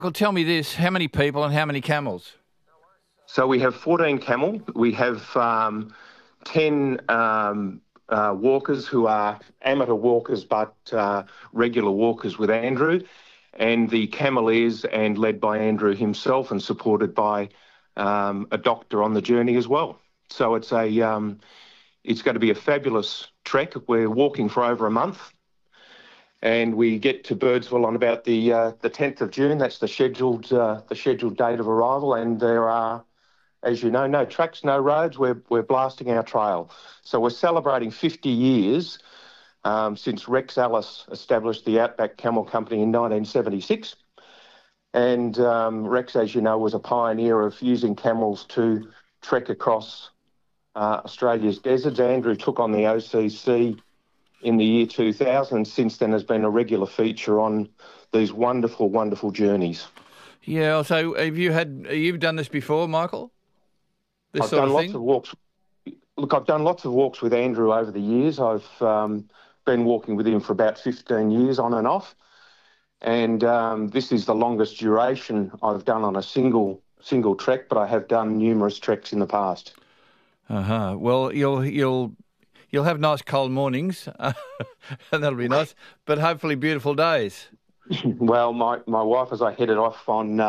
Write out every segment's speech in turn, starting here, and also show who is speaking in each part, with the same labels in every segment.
Speaker 1: Well, tell me this, how many people and how many camels?
Speaker 2: So we have 14 camel. We have 10 walkers who are amateur walkers but regular walkers with Andrew, and the cameleers and led by Andrew himself and supported by a doctor on the journey as well. So it's going to be a fabulous trek. We're walking for over a month, and we get to Birdsville on about the 10th of June. That's the scheduled date of arrival, and there are, as you know, no tracks, no roads. We're blasting our trail. So we're celebrating 50 years since Rex Ellis established the Outback Camel Company in 1976. And Rex, as you know, was a pioneer of using camels to trek across Australia's deserts. Andrew took on the OCC in the year 2000, and since then has been a regular feature on these wonderful, wonderful journeys.
Speaker 1: Yeah, so you've done this before, Michael?
Speaker 2: I've done lots of walks. Look, I've done lots of walks with Andrew over the years. I've been walking with him for about 15 years on and off. And this is the longest duration I've done on a single trek, but I have done numerous treks in the past.
Speaker 1: Well, you'll have nice cold mornings, and that'll be nice, but hopefully beautiful days.
Speaker 2: Well, my wife, as I headed off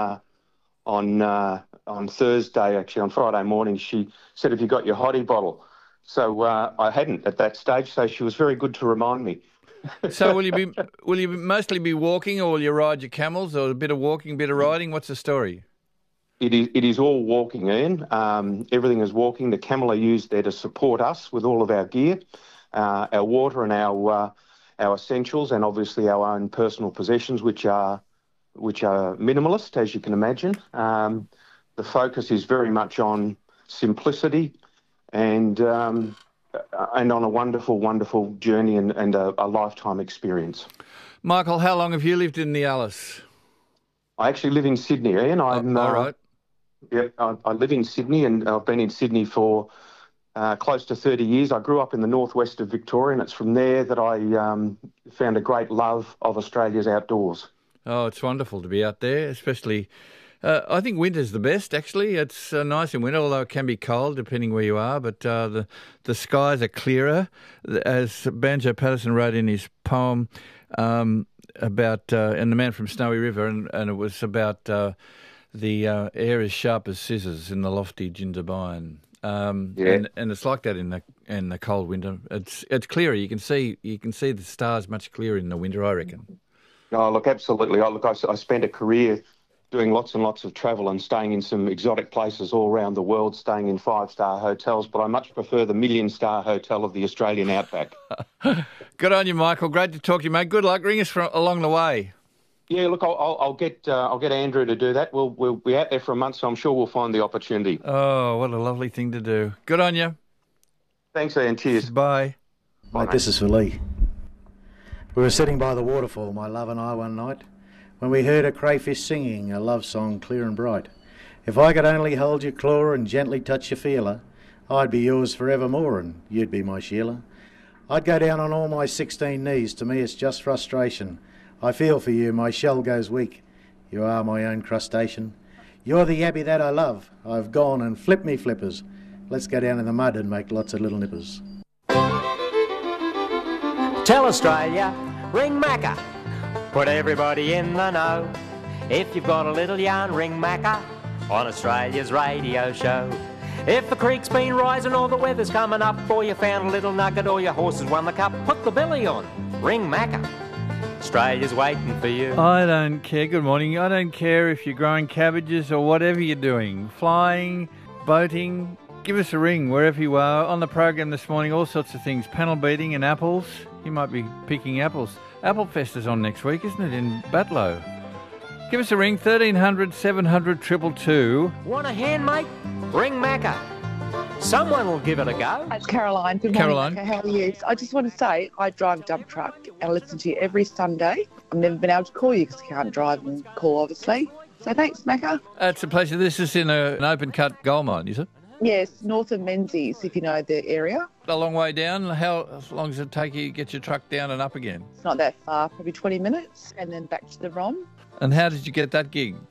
Speaker 2: on Thursday, actually on Friday morning, she said, "Have you got your hottie bottle?" So I hadn't at that stage, so she was very good to remind me.
Speaker 1: So will you mostly be walking, or will you ride your camels, or a bit of walking, bit of riding? What's the story?
Speaker 2: It is all walking, Ian. Everything is walking. The camel are used there to support us with all of our gear, our water and our essentials, and obviously our own personal possessions, which are minimalist, as you can imagine. The focus is very much on simplicity and on a wonderful, wonderful journey and a lifetime experience.
Speaker 1: Michael, how long have you lived in the Alice?
Speaker 2: I actually live in Sydney, Ian.
Speaker 1: All right.
Speaker 2: Yep, I live in Sydney, and I've been in Sydney for close to 30 years. I grew up in the northwest of Victoria, and it's from there that I found a great love of Australia's outdoors.
Speaker 1: Oh, it's wonderful to be out there, especially... I think winter's the best, actually. It's nice in winter, although it can be cold depending where you are, but the skies are clearer. As Banjo Patterson wrote in his poem about and The Man from Snowy River, and it was about the air is sharp as scissors in the lofty Jindabyne. And it's like that in the cold winter. It's clearer. You can see the stars much clearer in the winter, I reckon.
Speaker 2: Oh, look, absolutely. I spent a career doing lots and lots of travel and staying in some exotic places all around the world, staying in 5-star hotels, but I much prefer the million-star hotel of the Australian Outback.
Speaker 1: Good on you, Michael. Great to talk to you, mate. Good luck. Ring us along the way.
Speaker 2: Yeah, look, I'll get Andrew to do that. We'll be out there for a month, so I'm sure we'll find the opportunity.
Speaker 1: Oh, what a lovely thing to do. Good on you.
Speaker 2: Thanks, Ian. Cheers.
Speaker 1: Bye.
Speaker 3: Mate, this is for Lee. We were sitting by the waterfall, my love and I, one night, when we heard a crayfish singing a love song clear and bright. If I could only hold your claw and gently touch your feeler, I'd be yours forevermore and you'd be my Sheila. I'd go down on all my 16 knees, to me it's just frustration. I feel for you, my shell goes weak. You are my own crustacean. You're the yabby that I love. I've gone and flipped me flippers. Let's go down in the mud and make lots of little nippers.
Speaker 4: Tell Australia, ring Macca. Put everybody in the know. If you've got a little yarn, ring Macca on Australia's radio show. If the creek's been rising or the weather's coming up, or you found a little nugget or your horse has won the cup, put the billy on, ring Macca. Australia's waiting for you.
Speaker 1: I don't care. Good morning. I don't care if you're growing cabbages or whatever you're doing. Flying, boating. Give us a ring wherever you are. On the program this morning, all sorts of things. Panel beating and apples. You might be picking apples. Apple Fest is on next week, isn't it, in Batlow? Give us a ring, 1300 700 222.
Speaker 4: Want a hand, mate? Ring Macca. Someone will give it a go.
Speaker 5: It's Caroline. Good morning,
Speaker 1: Caroline.
Speaker 5: Macca. How are you? I just want to say I drive a dump truck and I listen to you every Sunday. I've never been able to call you because I can't drive and call, obviously. So thanks, Macca.
Speaker 1: It's a pleasure. This is in an open-cut gold mine, is it?
Speaker 5: Yes, north of Menzies, if you know the area.
Speaker 1: A long way down. How long does it take you to get your truck down and up again?
Speaker 5: It's not that far, probably 20 minutes, and then back to the ROM.
Speaker 1: And how did you get that gig?